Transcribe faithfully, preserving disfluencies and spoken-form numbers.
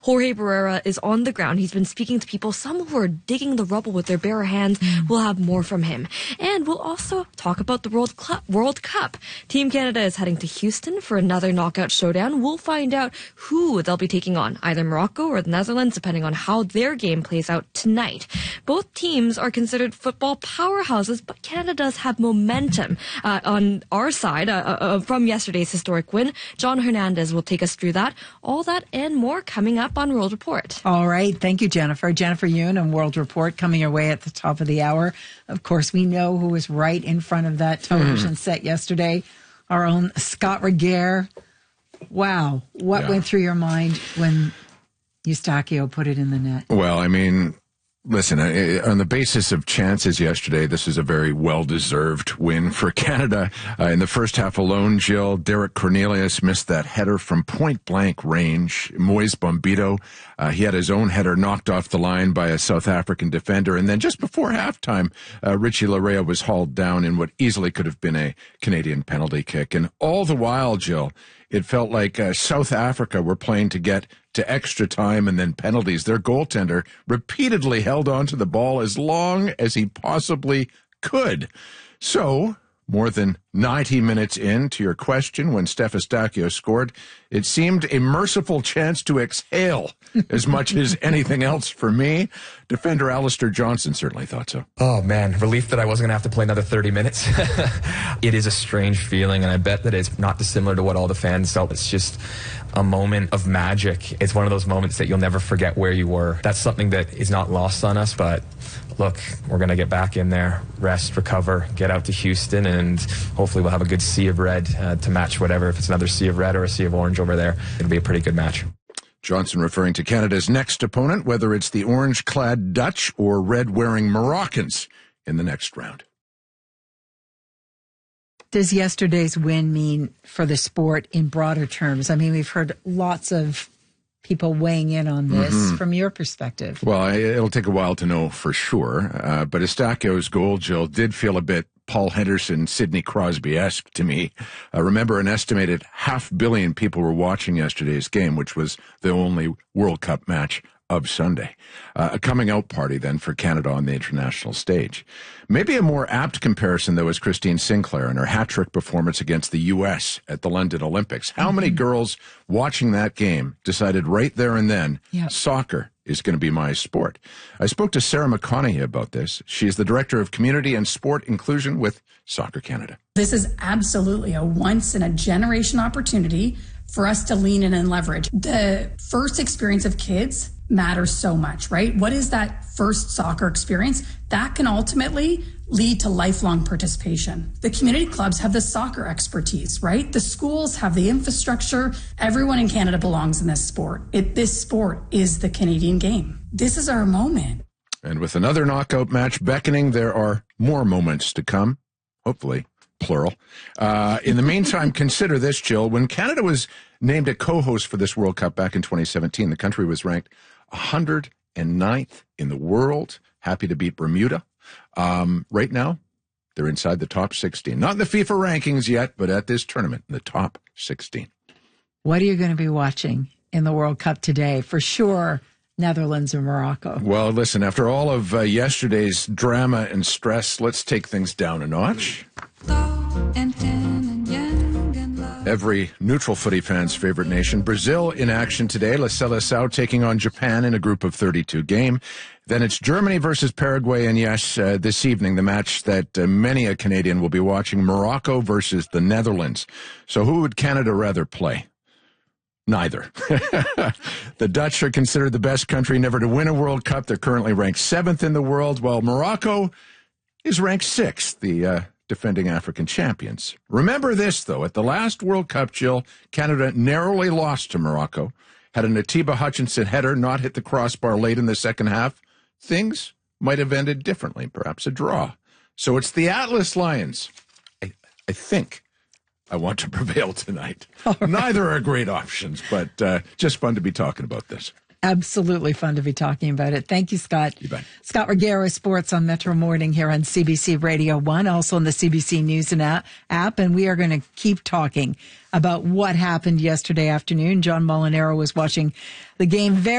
Jorge Barrera is on the ground. He's been speaking to people, some who are digging the rubble with their bare hands. Mm. We'll have more from him. And we'll also talk about the World Cup. World Cup. Team Canada is heading to Houston for another knockout showdown. We'll find out who they'll be taking on, either Morocco or the Netherlands, depending on how their game plays out tonight. Both teams are considered football powerhouses, but Canada does have momentum uh, on our side uh, uh, from yesterday's historic win. John Hernandez will take us through that. All that and more coming up on World Report. All right. Thank you, Jennifer. Jennifer Yoon and World Report coming your way at the top of the hour. Of course, we know who was right in front of that television mm. set yesterday. Our own Scott Regehr. Wow. What yeah. went through your mind when Eustachio put it in the net? Well, I mean, listen, on the basis of chances yesterday, this is a very well-deserved win for Canada. Uh, in the first half alone, Jill, Derek Cornelius missed that header from point-blank range. Moise Bombito, uh, he had his own header knocked off the line by a South African defender. And then just before halftime, uh, Richie Laryea was hauled down in what easily could have been a Canadian penalty kick. And all the while, Jill, it felt like uh, South Africa were playing to get to extra time and then penalties. Their goaltender repeatedly held on to the ball as long as he possibly could. So, more than ninety minutes in to your question, when Steph Eustachio scored, it seemed a merciful chance to exhale as much as anything else for me. Defender Alistair Johnston certainly thought so. Oh, man. Relief that I wasn't going to have to play another thirty minutes. It is a strange feeling, and I bet that it's not dissimilar to what all the fans felt. It's just a moment of magic. It's one of those moments that you'll never forget where you were. That's something that is not lost on us, but look, we're going to get back in there, rest, recover, get out to Houston, and hopefully we'll have a good sea of red uh, to match whatever. If it's another sea of red or a sea of orange over there, it'll be a pretty good match. Johnston referring to Canada's next opponent, whether it's the orange-clad Dutch or red-wearing Moroccans in the next round. Does yesterday's win mean for the sport in broader terms? I mean, we've heard lots of people weighing in on this mm-hmm. from your perspective. Well, it'll take a while to know for sure. Uh, but Eustachio's goal, Jill, did feel a bit Paul Henderson, Sidney Crosby-esque to me. Uh, remember, an estimated half billion people were watching yesterday's game, which was the only World Cup match of Sunday. Uh, a coming-out party, then, for Canada on the international stage. Maybe a more apt comparison, though, is Christine Sinclair and her hat-trick performance against the U S at the London Olympics. How mm-hmm. many girls watching that game decided right there and then, yep. soccer is going to be my sport? I spoke to Sarah McConaughey about this. She is the Director of Community and Sport Inclusion with Soccer Canada. This is absolutely a once-in-a-generation opportunity for us to lean in and leverage. The first experience of kids matters so much, right? What is that first soccer experience? That can ultimately lead to lifelong participation. The community clubs have the soccer expertise, right? The schools have the infrastructure. Everyone in Canada belongs in this sport. It, this sport is the Canadian game. This is our moment. And with another knockout match beckoning, there are more moments to come, hopefully. Plural. Uh, in the meantime, consider this, Jill. When Canada was named a co-host for this World Cup back in twenty seventeen, the country was ranked one hundred ninth in the world. Happy to beat Bermuda. Um, right now, they're inside the top sixteen. Not in the FIFA rankings yet, but at this tournament, in the top sixteen. What are you going to be watching in the World Cup today? For sure, Netherlands or Morocco. Well, listen, after all of uh, yesterday's drama and stress, let's take things down a notch. Every neutral footy fan's favorite nation, Brazil in action today. La Seleção taking on Japan in a group of thirty-two game. Then it's Germany versus Paraguay, and yes, uh, this evening, the match that uh, many a Canadian will be watching, Morocco versus the Netherlands. So who would Canada rather play? Neither. The Dutch are considered the best country never to win a World Cup. They're currently ranked seventh in the world, while Morocco is ranked sixth, the uh, defending African champions. Remember this, though. At the last World Cup, Jill, Canada narrowly lost to Morocco. Had an Atiba Hutchinson header not hit the crossbar late in the second half, things might have ended differently, perhaps a draw. So it's the Atlas Lions, I, I think, I want to prevail tonight. Right. Neither are great options, but uh, just fun to be talking about this. Absolutely fun to be talking about it. Thank you, Scott. You bet. Scott Regehr, Sports on Metro Morning here on C B C Radio one, also on the C B C News and app. And we are going to keep talking about what happened yesterday afternoon. John Molinaro was watching the game very